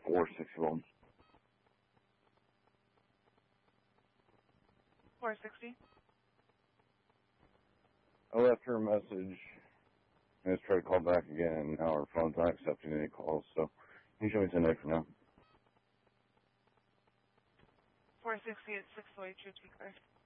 460. 460. I left her a message. I just tried to call back again. Now her phone's not accepting any calls, so you show me 10 for now. 460 at 608 True Peak.